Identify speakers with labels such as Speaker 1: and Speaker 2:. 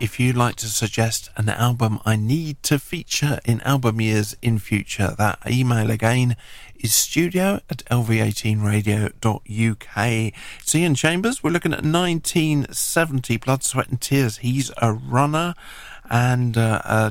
Speaker 1: if you'd like to suggest an album I need to feature in album years in future, that email again is studio@lv18radio.uk. It's Ian Chambers. We're looking at 1970, Blood, Sweat and Tears. He's a runner and a